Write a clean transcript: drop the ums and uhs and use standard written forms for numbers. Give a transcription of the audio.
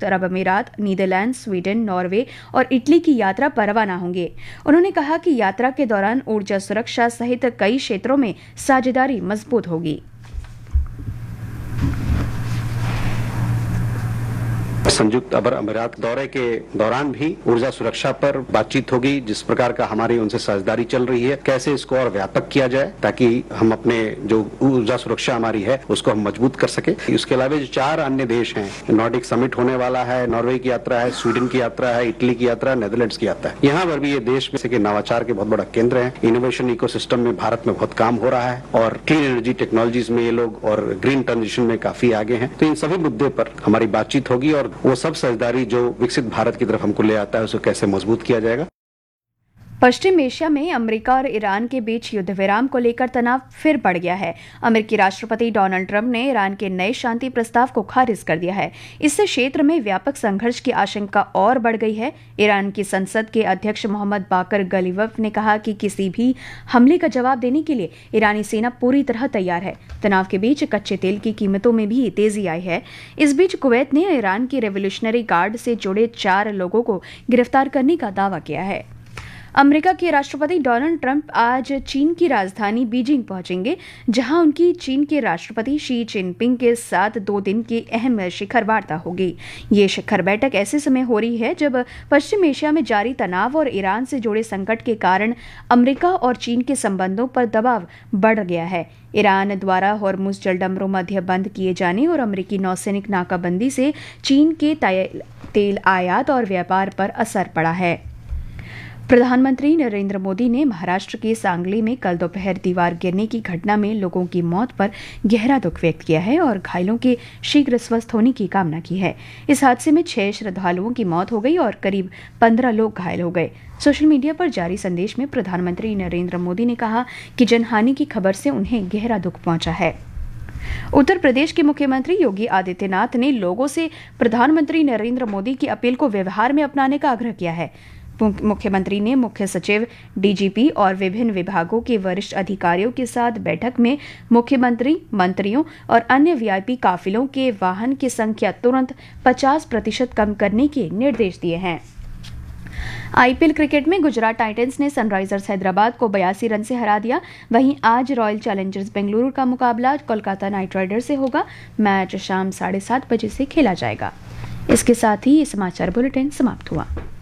संयुक्त अरब अमीरात, Netherlands, Sweden, Norway और इटली की यात्रा पर रवाना होंगे। उन्होंने कहा कि यात्रा के दौरान ऊर्जा सुरक्षा सहित कई क्षेत्रों में साझेदारी मजबूत होगी। संयुक्त अरब अमीरात दौरे के दौरान भी ऊर्जा सुरक्षा पर बातचीत होगी। जिस प्रकार का हमारी उनसे साझेदारी चल रही है, कैसे इसको और व्यापक किया जाए ताकि हम अपने जो ऊर्जा सुरक्षा हमारी है उसको हम मजबूत कर सके। इसके अलावा जो 4 अन्य देश हैं, नॉर्डिक समिट होने वाला है, नॉर्वे की यात्रा है, स्वीडन की यात्रा है, इटली की यात्रा, नेदरलैंड्स की यात्रा है। यहाँ पर भी ये देश में से नवाचार के बहुत बड़ा केंद्र है। इनोवेशन इकोसिस्टम में भारत में बहुत काम हो रहा है और क्लीन एनर्जी टेक्नोलॉजीज में ये लोग और ग्रीन ट्रांजिशन में काफी आगे हैं। तो इन सभी मुद्दे पर हमारी बातचीत होगी और वो सब साझेदारी जो विकसित भारत की तरफ हमको ले आता है उसे कैसे मजबूत किया जाएगा। पश्चिम एशिया में अमेरिका और ईरान के बीच युद्ध विराम को लेकर तनाव फिर बढ़ गया है। अमेरिकी राष्ट्रपति डोनाल्ड ट्रंप ने ईरान के नए शांति प्रस्ताव को खारिज कर दिया है। इससे क्षेत्र में व्यापक संघर्ष की आशंका और बढ़ गई है। ईरान की संसद के अध्यक्ष मोहम्मद बाकर गलीवफ ने कहा कि किसी भी हमले का जवाब देने के लिए ईरानी सेना पूरी तरह तैयार है। तनाव के बीच कच्चे तेल की कीमतों में भी तेजी आई है। इस बीच कुवैत ने ईरान की रेवोल्यूशनरी गार्ड से जुड़े 4 लोगों को गिरफ्तार करने का दावा किया है। अमेरिका के राष्ट्रपति डोनाल्ड ट्रंप आज चीन की राजधानी बीजिंग पहुंचेंगे, जहां उनकी चीन के राष्ट्रपति शी जिनपिंग के साथ 2 दिन की अहम शिखर वार्ता होगी। ये शिखर बैठक ऐसे समय हो रही है जब पश्चिम एशिया में जारी तनाव और ईरान से जुड़े संकट के कारण अमेरिका और चीन के संबंधों पर दबाव बढ़ गया है। ईरान द्वारा हॉर्मुज जलडंबरों मध्य बंद किए जाने और अमेरिकी नौसैनिक नाकाबंदी से चीन के तेल आयात और व्यापार पर असर पड़ा है। प्रधानमंत्री नरेंद्र मोदी ने महाराष्ट्र के सांगली में कल दोपहर दीवार गिरने की घटना में लोगों की मौत पर गहरा दुख व्यक्त किया है और घायलों के शीघ्र स्वस्थ होने की कामना की है। इस हादसे में 6 श्रद्धालुओं की मौत हो गई और करीब 15 लोग घायल हो गए। सोशल मीडिया पर जारी संदेश में प्रधानमंत्री नरेंद्र मोदी ने कहा कि जनहानि की खबर से उन्हें गहरा दुख पहुंचा है। उत्तर प्रदेश के मुख्यमंत्री योगी आदित्यनाथ ने लोगों से प्रधानमंत्री नरेंद्र मोदी की अपील को व्यवहार में अपनाने का आग्रह किया है। मुख्यमंत्री ने मुख्य सचिव, डीजीपी और विभिन्न विभागों के वरिष्ठ अधिकारियों के साथ बैठक में मुख्यमंत्री, मंत्रियों और अन्य वीआईपी काफिलों के वाहन की संख्या तुरंत 50% कम करने के निर्देश दिए हैं। आईपीएल क्रिकेट में गुजरात टाइटंस ने सनराइजर्स हैदराबाद को 82 रन से हरा दिया। वहीं आज रॉयल चैलेंजर्स बेंगलुरु का मुकाबला कोलकाता नाइट राइडर्स से होगा। मैच शाम 7:30 बजे से खेला जाएगा। इसके साथ ही ये समाचार बुलेटिन समाप्त हुआ।